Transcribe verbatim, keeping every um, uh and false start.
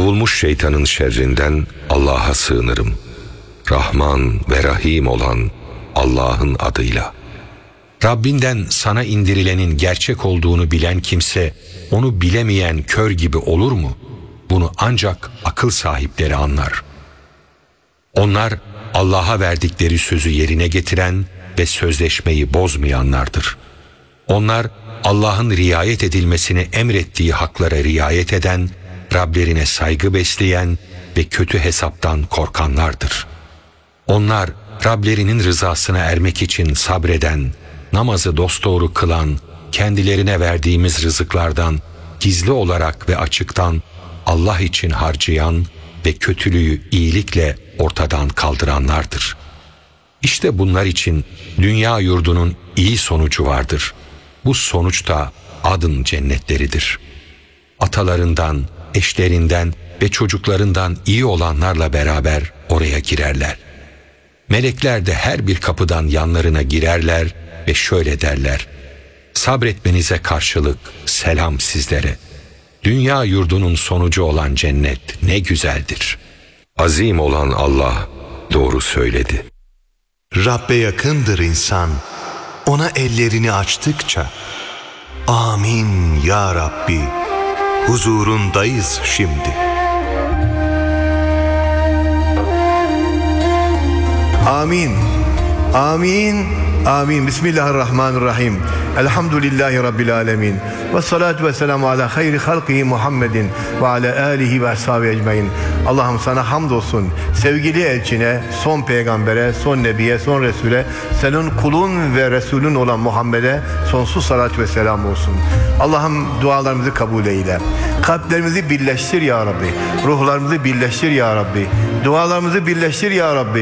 Kovulmuş şeytanın şerrinden Allah'a sığınırım. Rahman ve Rahim olan Allah'ın adıyla. Rabbinden sana indirilenin gerçek olduğunu bilen kimse, onu bilemeyen kör gibi olur mu? Bunu ancak akıl sahipleri anlar. Onlar Allah'a verdikleri sözü yerine getiren ve sözleşmeyi bozmayanlardır. Onlar Allah'ın riayet edilmesini emrettiği haklara riayet eden, Rablerine saygı besleyen ve kötü hesaptan korkanlardır. Onlar Rablerinin rızasına ermek için sabreden, namazı dosdoğru kılan, kendilerine verdiğimiz rızıklardan gizli olarak ve açıktan Allah için harcayan ve kötülüğü iyilikle ortadan kaldıranlardır. İşte bunlar için dünya yurdunun iyi sonucu vardır. Bu sonuç da adın cennetleridir. Atalarından, eşlerinden ve çocuklarından iyi olanlarla beraber oraya girerler. Melekler de her bir kapıdan yanlarına girerler ve şöyle derler: sabretmenize karşılık selam sizlere. Dünya yurdunun sonucu olan cennet ne güzeldir. Azim olan Allah doğru söyledi. Rabbe yakındır insan, ona ellerini açtıkça. Amin ya Rabbi, huzurundayız şimdi. Amin. Amin. Amin. Bismillahirrahmanirrahim. Elhamdülillahi Rabbil alemin. Ve salatu ve selamu ala hayri halkihi Muhammedin ve ala alihi ve ashabi ecmain. Allah'ım sana hamdolsun. Sevgili elçine, son peygambere, son nebiye, son resule, senin kulun ve resulün olan Muhammed'e sonsuz salat ve selam olsun. Allah'ım dualarımızı kabul eyle. Kalplerimizi birleştir ya Rabbi. Ruhlarımızı birleştir ya Rabbi. Dualarımızı birleştir ya Rabbi.